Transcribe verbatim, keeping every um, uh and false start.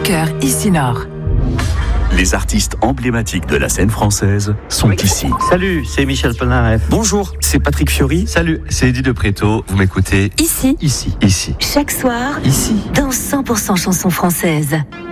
cœur ici Nord. Les artistes emblématiques de la scène française sont ici. Salut, c'est Michel Polnareff. Bonjour, c'est Patrick Fiori. Salut, c'est Eddie de Préto. Vous m'écoutez Ici. Ici. Ici. Chaque soir, Ici. dans cent pour cent chansons françaises.